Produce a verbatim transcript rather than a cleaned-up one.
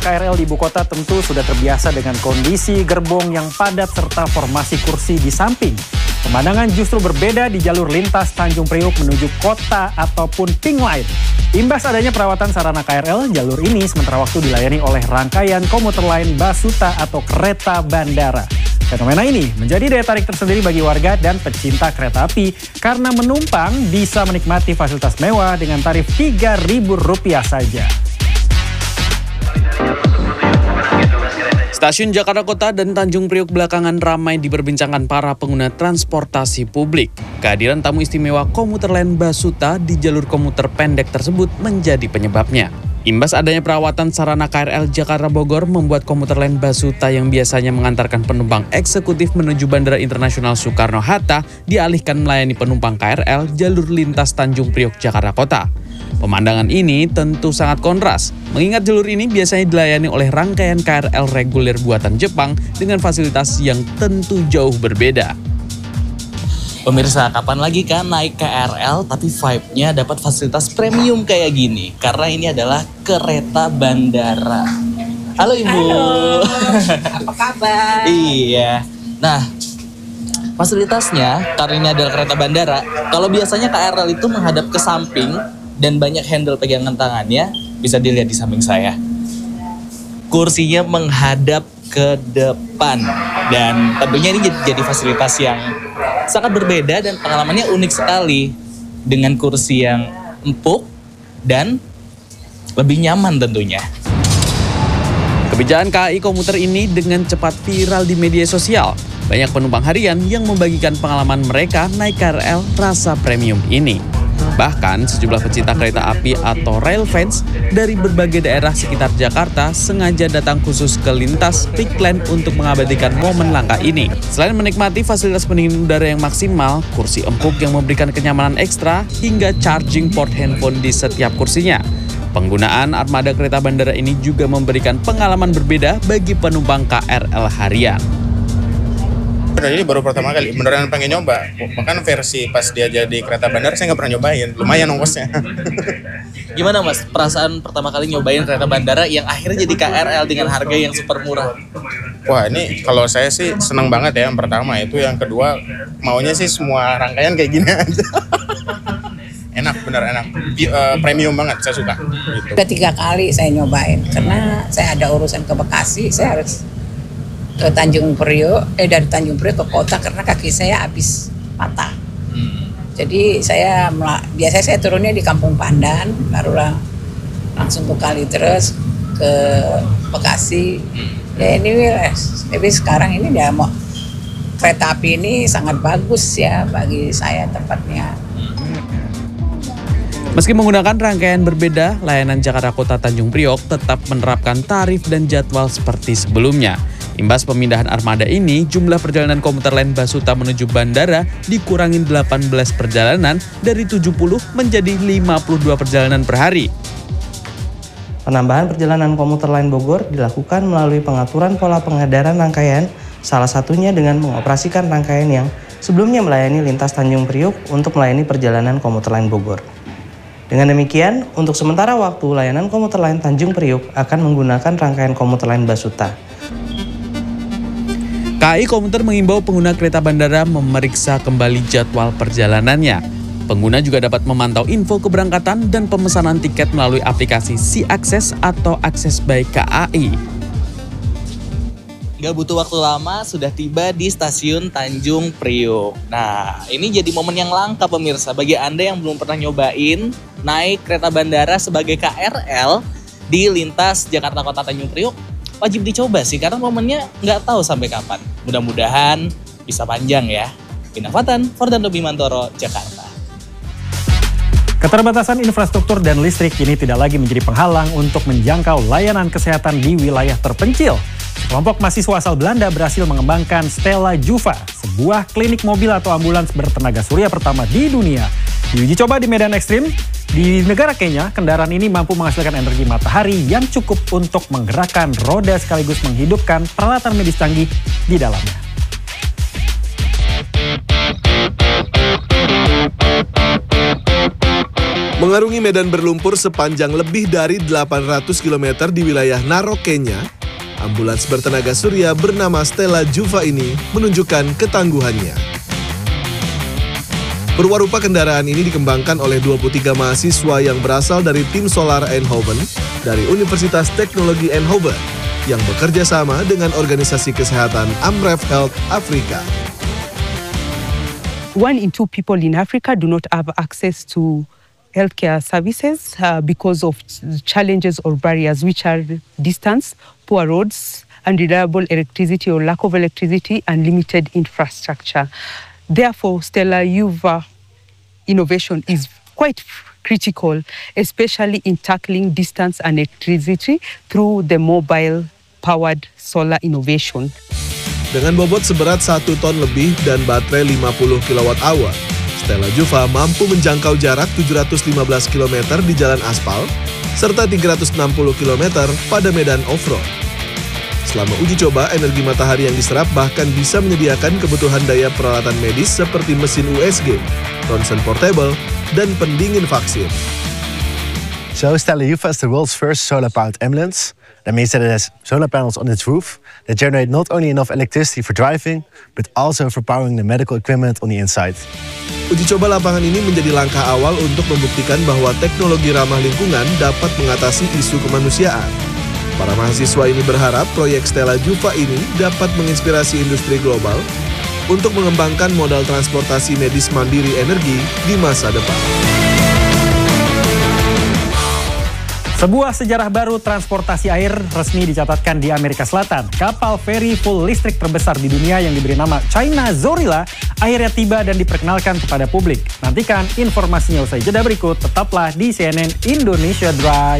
K R L di ibu kota tentu sudah terbiasa dengan kondisi gerbong yang padat serta formasi kursi di samping. Pemandangan justru berbeda di jalur lintas Tanjung Priok menuju kota ataupun Pink Line. Imbas adanya perawatan sarana K R L, jalur ini sementara waktu dilayani oleh rangkaian komuter lain Basuta atau kereta bandara. Fenomena ini menjadi daya tarik tersendiri bagi warga dan pecinta kereta api karena menumpang bisa menikmati fasilitas mewah dengan tarif tiga ribu rupiah saja. Stasiun Jakarta Kota dan Tanjung Priok belakangan ramai diperbincangkan para pengguna transportasi publik. Kehadiran tamu istimewa komuter lain Basuta di jalur komuter pendek tersebut menjadi penyebabnya. Imbas adanya perawatan sarana K R L Jakarta Bogor membuat komuter lain Basuta yang biasanya mengantarkan penumpang eksekutif menuju Bandara Internasional Soekarno-Hatta dialihkan melayani penumpang K R L jalur lintas Tanjung Priok Jakarta Kota. Pemandangan ini tentu sangat kontras, mengingat jalur ini biasanya dilayani oleh rangkaian K R L reguler buatan Jepang dengan fasilitas yang tentu jauh berbeda. Pemirsa, kapan lagi kan naik K R L tapi vibe-nya dapat fasilitas premium kayak gini? Karena ini adalah kereta bandara. Halo Ibu. Halo, apa kabar? Iya. Nah, fasilitasnya karena ini adalah kereta bandara, kalau biasanya K R L itu menghadap ke samping dan banyak handle pegangan tangannya, bisa dilihat di samping saya. Kursinya menghadap ke depan dan tentunya ini jadi, jadi fasilitas yang sangat berbeda dan pengalamannya unik sekali dengan kursi yang empuk dan lebih nyaman tentunya. Kebijakan K A I komuter ini dengan cepat viral di media sosial. Banyak penumpang harian yang membagikan pengalaman mereka naik K R L rasa premium ini. Bahkan sejumlah pecinta kereta api atau rail fans dari berbagai daerah sekitar Jakarta sengaja datang khusus ke lintas Pink Line untuk mengabadikan momen langka ini. Selain menikmati fasilitas pendingin udara yang maksimal, kursi empuk yang memberikan kenyamanan ekstra, hingga charging port handphone di setiap kursinya. Penggunaan armada kereta bandara ini juga memberikan pengalaman berbeda bagi penumpang K R L harian. Jadi baru pertama kali, beneran pengen nyoba. Bahkan versi pas dia jadi kereta bandara saya nggak pernah nyobain, lumayan ongkosnya. Gimana Mas, perasaan pertama kali nyobain kereta bandara yang akhirnya jadi K R L dengan harga yang super murah? Wah ini kalau saya sih seneng banget ya yang pertama itu, yang kedua maunya sih semua rangkaian kayak gini aja. Enak, bener enak, uh, premium banget, saya suka. Gitu. Udah tiga kali saya nyobain, karena saya ada urusan ke Bekasi, saya harus ke Tanjung Priok, eh dari Tanjung Priok ke kota karena kaki saya habis patah. Hmm. Jadi saya biasanya saya turunnya di Kampung Pandan, baru lang langsung ke Kalideres, ke Bekasi. Hmm. Ya ini tapi sekarang ini dia mau kereta api ini sangat bagus ya bagi saya tempatnya. Meski menggunakan rangkaian berbeda, layanan Jakarta Kota Tanjung Priok tetap menerapkan tarif dan jadwal seperti sebelumnya. Imbas pemindahan armada ini, jumlah perjalanan komuter lain Basuta menuju bandara dikurangin delapan belas perjalanan dari tujuh puluh menjadi lima puluh dua perjalanan per hari. Penambahan perjalanan komuter lain Bogor dilakukan melalui pengaturan pola pengedaran rangkaian, salah satunya dengan mengoperasikan rangkaian yang sebelumnya melayani lintas Tanjung Priok untuk melayani perjalanan komuter lain Bogor. Dengan demikian, untuk sementara waktu layanan komuter lain Tanjung Priok akan menggunakan rangkaian komuter lain Basuta. K A I Komuter mengimbau pengguna kereta bandara memeriksa kembali jadwal perjalanannya. Pengguna juga dapat memantau info keberangkatan dan pemesanan tiket melalui aplikasi SeAccess atau Akses by K A I. Gak butuh waktu lama, sudah tiba di stasiun Tanjung Priok. Nah, ini jadi momen yang langka pemirsa. Bagi Anda yang belum pernah nyobain naik kereta bandara sebagai K R L di lintas Jakarta Kota Tanjung Priok, wajib dicoba sih, karena momennya nggak tahu sampai kapan. Mudah-mudahan bisa panjang ya. Pinang Fatan, Fordando Bimantoro, Jakarta. Keterbatasan infrastruktur dan listrik kini tidak lagi menjadi penghalang untuk menjangkau layanan kesehatan di wilayah terpencil. Kelompok mahasiswa asal Belanda berhasil mengembangkan Stella Juva, sebuah klinik mobil atau ambulans bertenaga surya pertama di dunia. Diuji coba di medan ekstrim, di negara Kenya, kendaraan ini mampu menghasilkan energi matahari yang cukup untuk menggerakkan roda sekaligus menghidupkan peralatan medis canggih di dalamnya. Mengarungi medan berlumpur sepanjang lebih dari delapan ratus kilometer di wilayah Narok, Kenya, ambulans bertenaga surya bernama Stella Juva ini menunjukkan ketangguhannya. Perwarupa kendaraan ini dikembangkan oleh dua puluh tiga mahasiswa yang berasal dari tim Solar Eindhoven dari Universitas Teknologi Eindhoven yang bekerja sama dengan organisasi kesehatan Amref Health Afrika. One in two people in Africa do not have access to healthcare services uh, because of challenges or barriers, which are distance, poor roads, unreliable electricity or lack of electricity, and limited infrastructure. Therefore, Stella Juva innovation is quite critical, especially in tackling distance and electricity through the mobile-powered solar innovation. Dengan bobot seberat satu ton lebih dan baterai lima puluh kilowatt hour, Stella Juva mampu menjangkau jarak tujuh ratus lima belas kilometer di jalan aspal, serta tiga ratus enam puluh kilometer pada medan off-road. Selama uji coba, energi matahari yang diserap bahkan bisa menyediakan kebutuhan daya peralatan medis seperti mesin U S G, ronsen portable, dan pendingin vaksin. So Stella Juva is the world's first solar-powered ambulance. That means that it has solar panels on its roof that generate not only enough electricity for driving, but also for powering the medical equipment on the inside. Uji coba lapangan ini menjadi langkah awal untuk membuktikan bahwa teknologi ramah lingkungan dapat mengatasi isu kemanusiaan. Para mahasiswa ini berharap proyek Stella Juva ini dapat menginspirasi industri global untuk mengembangkan modal transportasi medis mandiri energi di masa depan. Sebuah sejarah baru transportasi air resmi dicatatkan di Amerika Selatan. Kapal feri full listrik terbesar di dunia yang diberi nama China Zorilla akhirnya tiba dan diperkenalkan kepada publik. Nantikan informasinya usai jeda berikut. Tetaplah di C N N Indonesia Drive.